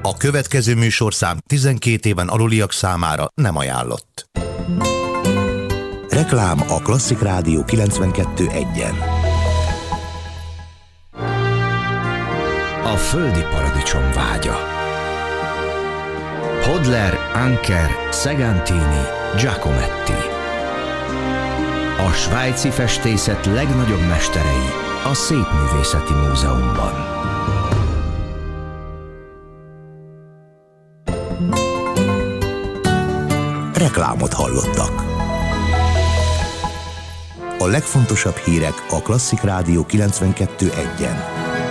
A következő műsorszám 12 éven aluliak számára nem ajánlott. Reklám a Klasszik Rádió 92.1-en. A földi paradicsom vágya. Hodler, Anker, Segantini, Giacometti. A svájci festészet legnagyobb mesterei a Szépművészeti Múzeumban. Reklámot hallottak. A legfontosabb hírek a Klasszik Rádió 92.1-en.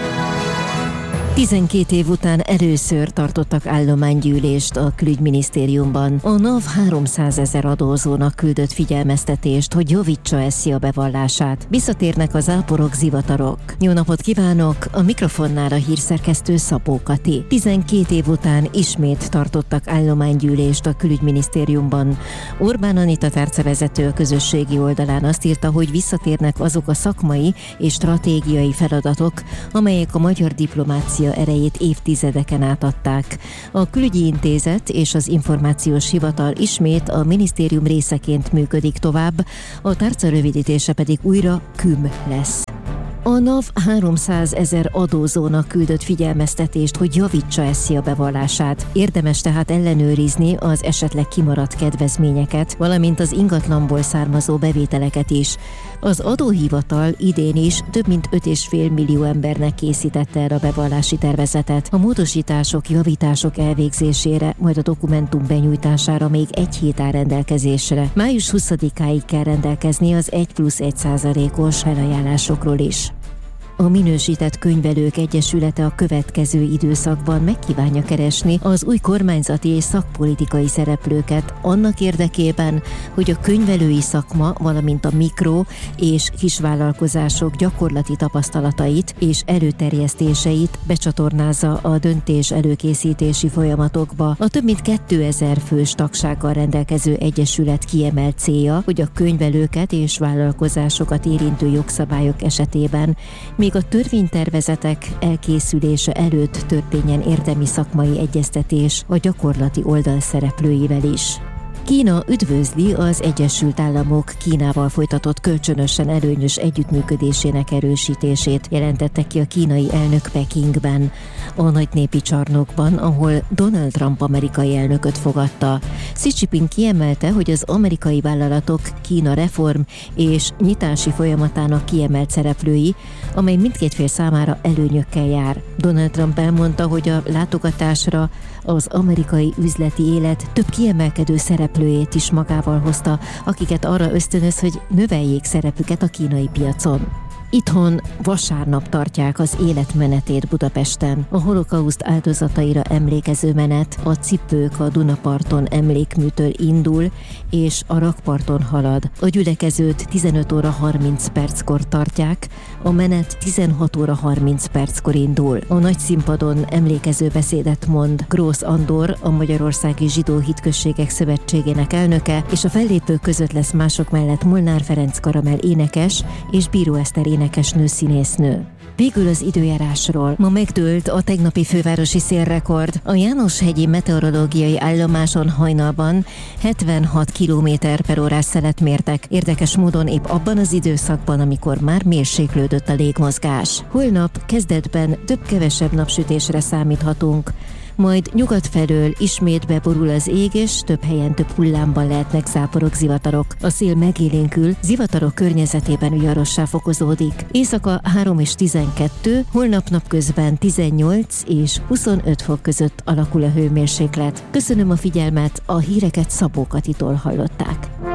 12 év után először tartottak állománygyűlést a külügyminisztériumban. A NAV 300 000 adózónak küldött figyelmeztetést, hogy javítsa eszi a bevallását. Visszatérnek az záporok, zivatarok. Jó napot kívánok! A mikrofonnál a hírszerkesztő Szabó Kati. 12 év után ismét tartottak állománygyűlést a külügyminisztériumban. Orbán Anita tárcavezető a közösségi oldalán azt írta, hogy visszatérnek azok a szakmai és stratégiai feladatok, amelyek a magyar diplomácia erejét évtizedeken átadták. A Külügyi Intézet és az Információs Hivatal ismét a minisztérium részeként működik tovább, a tárca rövidítése pedig újra KÜM lesz. A NAV 300 000 adózónak küldött figyelmeztetést, hogy javítsa eszi a bevallását. Érdemes tehát ellenőrizni az esetleg kimaradt kedvezményeket, valamint az ingatlanból származó bevételeket is. Az adóhivatal idén is több mint 5,5 millió embernek készítette el a bevallási tervezetet. A módosítások, javítások elvégzésére, majd a dokumentum benyújtására még egy hét áll rendelkezésre. Május 20-áig kell rendelkezni az 1+1%-os felajánlásokról is. A Minősített Könyvelők Egyesülete a következő időszakban megkívánja keresni az új kormányzati és szakpolitikai szereplőket annak érdekében, hogy a könyvelői szakma, valamint a mikro- és kisvállalkozások gyakorlati tapasztalatait és előterjesztéseit becsatornázza a döntés előkészítési folyamatokba. A több mint 2000 fős tagsággal rendelkező egyesület kiemelt célja, hogy a könyvelőket és vállalkozásokat érintő jogszabályok esetében még a törvénytervezetek elkészülése előtt történjen érdemi szakmai egyeztetés a gyakorlati oldal szereplőivel is. Kína üdvözli az Egyesült Államok Kínával folytatott kölcsönösen előnyös együttműködésének erősítését, jelentette ki a kínai elnök Pekingben, a nagynépi csarnokban, ahol Donald Trump amerikai elnököt fogadta. Xi Jinping kiemelte, hogy az amerikai vállalatok Kína reform és nyitási folyamatának kiemelt szereplői, amely mindkét fél számára előnyökkel jár. Donald Trump elmondta, hogy a látogatásra az amerikai üzleti élet több kiemelkedő szereplőjét is magával hozta, akiket arra ösztönöz, hogy növeljék szerepüket a kínai piacon. Itthon vasárnap tartják az életmenetét Budapesten. A holokauszt áldozataira emlékező menet a Cipők a Dunaparton emlékműtől indul, és a rakparton halad. A gyülekezőt 15 óra 30 perckor tartják, a menet 16 óra 30 perckor indul. A Nagyszínpadon emlékező beszédet mond Grósz Andor, a Magyarországi Zsidó Hitközségek Szövetségének elnöke, és a fellépők között lesz mások mellett Molnár Ferenc Karamell énekes és Bíró Eszter énekesnő színésznő. Végül az időjárásról. Ma megdőlt a tegnapi fővárosi szélrekord. A Jánoshegyi meteorológiai állomáson hajnalban 76 km/h szelet mértek. Érdekes módon épp abban az időszakban, amikor már mérséklődött a légmozgás. Holnap kezdetben több-kevesebb napsütésre számíthatunk. Majd nyugat felől ismét beborul az ég, és több helyen több hullámban lehetnek záporok, zivatarok. A szél megélénkül, zivatarok környezetében viharossá fokozódik. Éjszaka 3 és 12, holnap napközben 18 és 25 fok között alakul a hőmérséklet. Köszönöm a figyelmet, a híreket Szabó Katitól hallották.